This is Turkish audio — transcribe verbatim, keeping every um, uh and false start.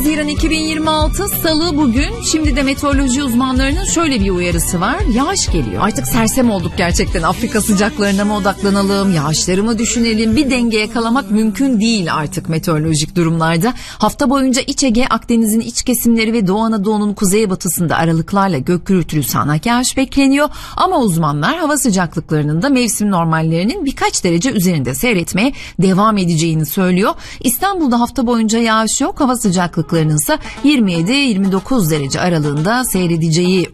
Haziran iki bin yirmi altı Salı bugün. Şimdi de meteoroloji uzmanlarının şöyle bir uyarısı var. Yağış geliyor. Artık sersem olduk gerçekten. Afrika sıcaklarına mı odaklanalım, yağışları mı düşünelim? Bir denge yakalamak mümkün değil artık meteorolojik durumlarda. Hafta boyunca İç Ege, Akdeniz'in iç kesimleri ve Doğu Anadolu'nun kuzeybatısında aralıklarla gök gürültülü sağanak yağış bekleniyor. Ama uzmanlar hava sıcaklıklarının da mevsim normallerinin birkaç derece üzerinde seyretmeye devam edeceğini söylüyor. İstanbul'da hafta boyunca yağış yok. Hava sıcaklıklarının ise yirmi yedi yirmi dokuz derece aralığında seyredeceği